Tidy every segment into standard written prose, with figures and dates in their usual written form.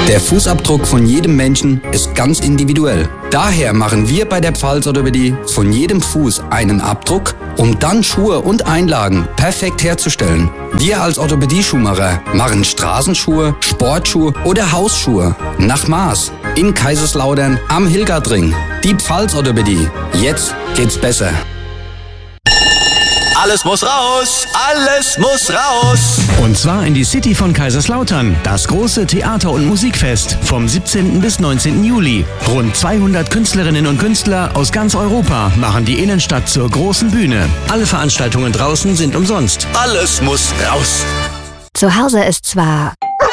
Der Fußabdruck von jedem Menschen ist ganz individuell. Daher machen wir bei der Pfalz-Orthopädie von jedem Fuß einen Abdruck, um dann Schuhe und Einlagen perfekt herzustellen. Wir als Orthopädie-Schuhmacher machen Straßenschuhe, Sportschuhe oder Hausschuhe nach Maß. In Kaiserslautern am Hilgertring. Die Pfalz-Orthopädie. Jetzt geht's besser. Alles muss raus, alles muss raus. Und zwar in die City von Kaiserslautern. Das große Theater- und Musikfest vom 17. bis 19. Juli. Rund 200 Künstlerinnen und Künstler aus ganz Europa machen die Innenstadt zur großen Bühne. Alle Veranstaltungen draußen sind umsonst. Alles muss raus. Zu Hause ist zwar...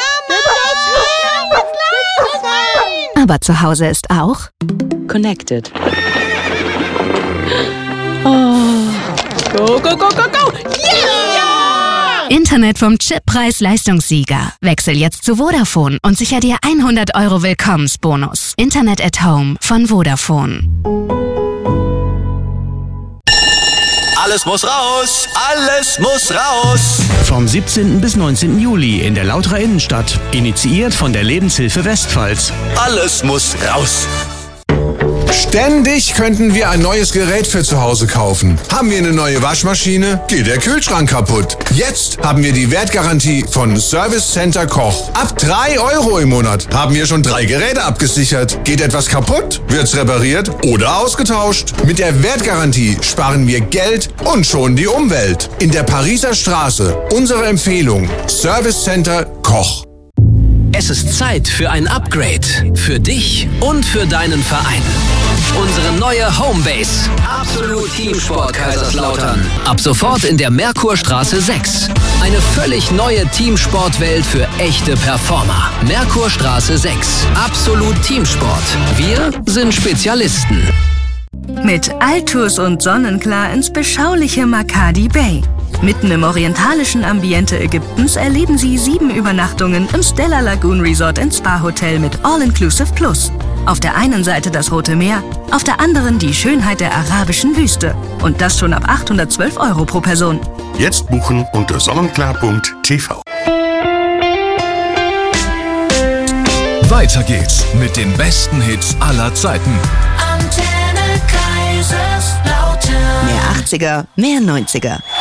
Aber zu Hause ist auch... Connected. Oh. Go, go, go, go, go! Yeah! Internet vom Chip Preis-Leistungssieger. Wechsel jetzt zu Vodafone und sicher dir 100 € Willkommensbonus. Internet at Home von Vodafone. Alles muss raus, alles muss raus. Vom 17. bis 19. Juli in der Lauterer Innenstadt. Initiiert von der Lebenshilfe Westpfalz. Alles muss raus. Ständig könnten wir ein neues Gerät für zu Hause kaufen. Haben wir eine neue Waschmaschine, geht der Kühlschrank kaputt. Jetzt haben wir die Wertgarantie von Service Center Koch. Ab 3 € im Monat haben wir schon 3 Geräte abgesichert. Geht etwas kaputt, wird's repariert oder ausgetauscht. Mit der Wertgarantie sparen wir Geld und schonen die Umwelt. In der Pariser Straße unsere Empfehlung: Service Center Koch. Es ist Zeit für ein Upgrade. Für dich und für deinen Verein. Unsere neue Homebase. Absolut Teamsport Kaiserslautern. Ab sofort in der Merkurstraße 6. Eine völlig neue Teamsportwelt für echte Performer. Merkurstraße 6. Absolut Teamsport. Wir sind Spezialisten. Mit Altus und Sonnenklar ins beschauliche Makadi Bay. Mitten im orientalischen Ambiente Ägyptens erleben Sie 7 Übernachtungen im Stella Lagoon Resort & Spa Hotel mit All-Inclusive Plus. Auf der einen Seite das Rote Meer, auf der anderen die Schönheit der arabischen Wüste. Und das schon ab 812 € pro Person. Jetzt buchen unter sonnenklar.tv. Weiter geht's mit den besten Hits aller Zeiten. Antenne Kaiserslautern. Mehr 80er, mehr 90er.